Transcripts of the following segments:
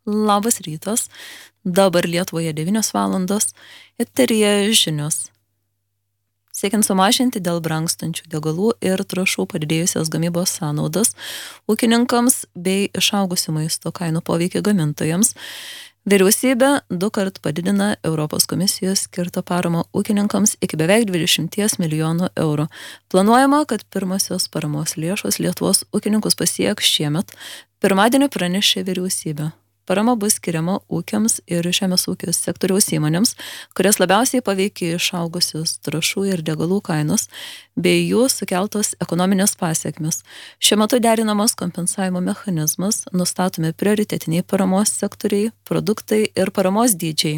Labas rytas, dabar Lietuvoje 9 valandos, eteryje žinios. Siekiant sumažinti dėl brangstančių degalų ir trąšų padidėjusios gamybos sąnaudas ūkininkams bei išaugusių maisto kainų poveikį gamintojams, vyriausybė 2 kart padidina Europos komisijos skirtą paramą ūkininkams iki beveik 20 milijonų eurų. Planuojama, kad pirmosios paramos lėšos Lietuvos ūkininkus pasieks šiemet. Pirmadienį pranešė vyriausybė. Parama bus skiriama ūkiams ir žemės ūkio sektoriaus įmonėms, kurias labiausiai paveikė išaugusios trąšų ir degalų kainos, bei jų sukeltos ekonominės pasiekmes. Šiuo metu derinamas kompensavimo mechanizmas, nustatomi prioritetiniai paramos sektoriai, produktai ir paramos dydžiai.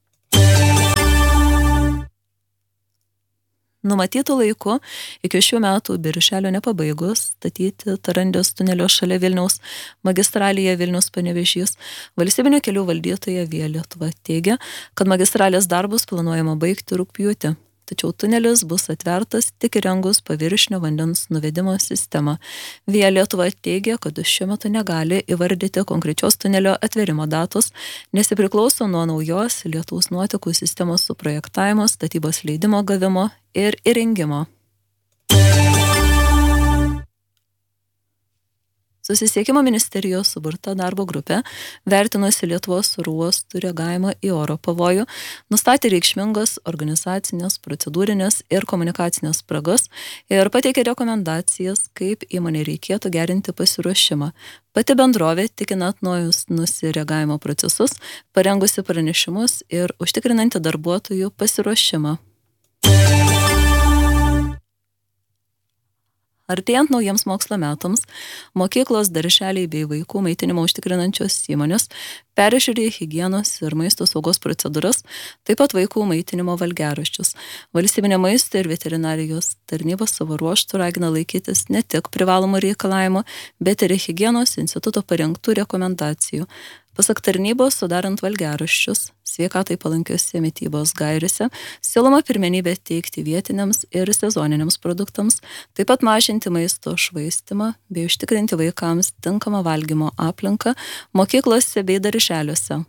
Numatytų laiku iki šių metų birželio nepabaigus statyti Tarandės tunelio šalia Vilniaus magistralėje Vilnius-Panevėžys, valstybinių kelių valdytoja Via Lietuva teigia, kad magistralės darbus planuojama baigti rugpjūtį. Tačiau tunelis bus atvertas tik įrengus paviršinio vandens nuvedimo sistemą. Via Lietuva teigia, kad šiuo metu negali įvardyti konkrečios tunelio atverimo datos, nes priklauso nuo naujos lietaus nuotekų sistemos suprojektavimo, statybos leidimo gavimo ir įrengimo. Susisiekimo ministerijos suburta darbo grupė, vertinusi Lietuvos oro uostų reagavimą į oro pavojų, nustatė reikšmingas organizacinės, procedūrinės ir komunikacinės spragas ir pateikė rekomendacijas, kaip įmonė reikėtų gerinti pasiruošimą. Pati bendrovė tikina atnaujinus reagavimo procesus, parengusi pranešimus ir užtikrinanti darbuotojų pasiruošimą. Artėjant naujiems mokslo metams, mokyklos, darželiai bei vaikų maitinimo užtikrinančios įmonės peržiūrė higienos ir maisto saugos procedūras, taip pat vaikų maitinimo valgiaraščius. Valstybinė maisto ir veterinarijos tarnyba savo ruožtu ragina laikytis ne tik privalomų reikalavimų, bet ir higienos instituto parengtų rekomendacijų. Pasak tarnybos, sudarant valgiaraščius, sveikatai palankiose mitybos gairėse, siūloma pirmenybė teikti vietiniams ir sezoniniams produktams, taip pat mažinti maisto švaistimą bei užtikrinti vaikams tinkamą valgymo aplinką mokyklose bei darželiuose.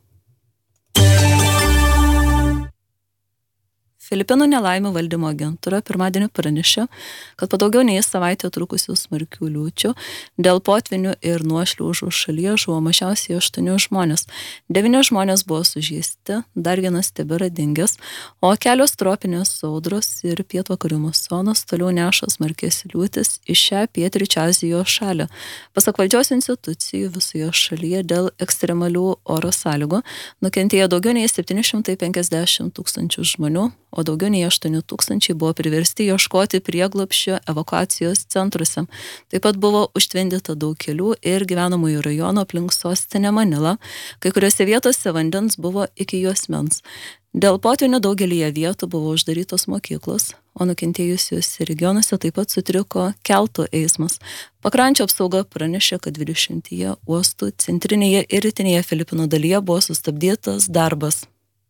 Filipinų nelaimių valdymo agentūra pirmadienį pranešė, kad po daugiau nei savaitę trukusių smarkių liūčių dėl potvinių ir nuošliaužų šalyje žuvo mažiausiai 8 žmonės. 9 žmonės buvo sužeisti, dar vienas tebėra dingęs, o kelios tropinės audros ir pietvakarių musonas toliau neša smarkės liūtis į šią pietryčių Azijos šalį. Pasak valdžios institucijų visoje šalyje dėl ekstremalių oro sąlygų nukentėjo daugiau nei 750 tūkstančių žmonių, o daugiau nei 8 tūkstančiai buvo priversti ieškoti prieglobsčio evakuacijos centruose. Taip pat buvo užtvindyta daug kelių ir gyvenamųjų rajonų aplink sostinę Manilą, kai kuriuose vietose vandens buvo iki juosmens. Dėl potvynių daugelyje vietų buvo uždarytos mokyklos, o nukentėjusiuose regionuose taip pat sutriko keltų eismas. Pakrančio apsauga pranešė, kad 20 uostų centrinėje ir rytinėje Filipinų dalyje buvo sustabdytas darbas.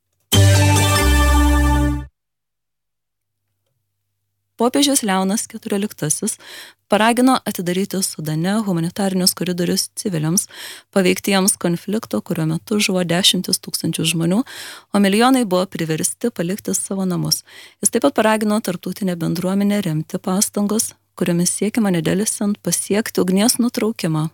Popiežius Leonas XIV paragino atidaryti Sudane humanitarinius koridorius civiliams, paveiktiems konflikto, kurio metu žuvo 10 tūkstančių žmonių, o milijonai buvo priversti palikti savo namus. Jis taip pat paragino tarptautinę bendruomenę remti pastangas, kuriomis siekiama nedelsiant pasiekti ugnies nutraukimą.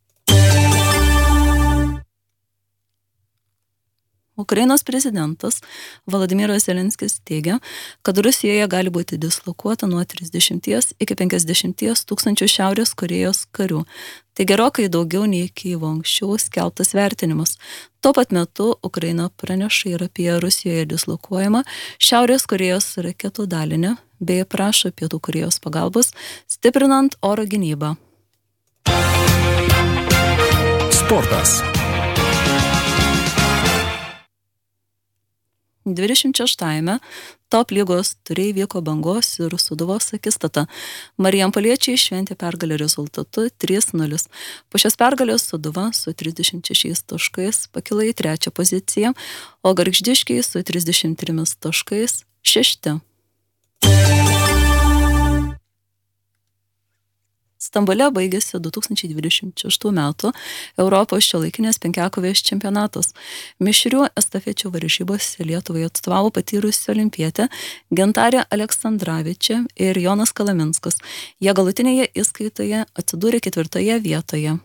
Ukrainos prezidentas Volodymyras Zelenskis teigia, kad Rusijoje gali būti dislokuota nuo 30 iki 50 tūkstančių Šiaurės Korėjos karių. Tai gerokai daugiau nei Kijevo anksčiau skelbtas vertinimas. Tuo pat metu Ukraina praneša ir apie Rusijoje dislokuojamą Šiaurės Korėjos raketų dalinį bei prašo Pietų Korėjos pagalbos, stiprinant oro gynybą. Sportas. 26-ame top lygos ture įvyko Bangos ir Sūduvos akistata. Marijampoliečiai šventė pergalę rezultatu 3-0. Po šios pergalės Sūduva su 36 taškais pakilo į 3 poziciją, o Gargždiškiai su 33 taškais 6. Stambule baigėsi 2026 metų Europos šiuolaikinės penkiakovės čempionatas. Mišrių estafečių varžybose Lietuvai atstovavo patyrusi olimpietė Gintarė Aleksandravičė ir Jonas Kalaminskas. Jie galutinėje įskaitoje atsidūrė 4 vietoje.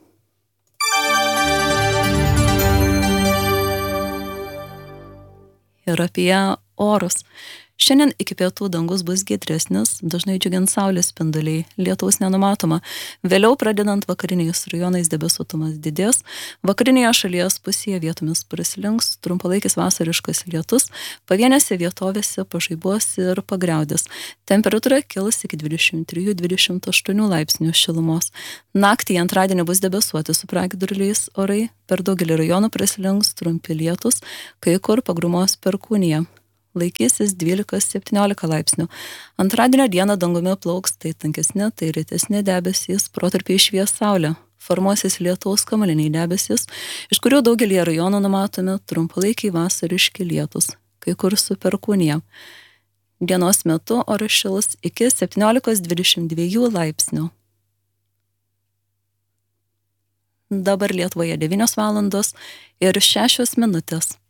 Ir apie orus. Šiandien iki pietų dangus bus giedresnis, dažnai džiugins saulės spinduliai, lietaus nenumatoma. Vėliau pradedant vakariniais rajonais debesuotumas didės, vakarinėje šalies pusėje vietomis praslinks trumpalaikis vasariškas lietus, pavienėse vietovėse pažaibuos ir pagriaudės. Temperatūra kils iki 23-28 laipsnių šilumos. Naktį antradienį bus debesuoti su pragiedruliais orai, per daugelį rajonų praslinks trumpi lietus, kai kur pagrumos perkūnija. Laikysis 12-17 laipsnių. Antradienio dieną dangumi plauks tai tankesni, tai retesni debesys, protarpiai švies saulė. Formuosis lietaus kamuoliniai debesys, iš kurių daugelį rajonų numatomi trumpalaikiai vasariški lietus, kai kur su perkūnija. Dienos metu oras šils iki 17-22 laipsnių. Dabar Lietuvoje 9 valandos ir 6 minutės.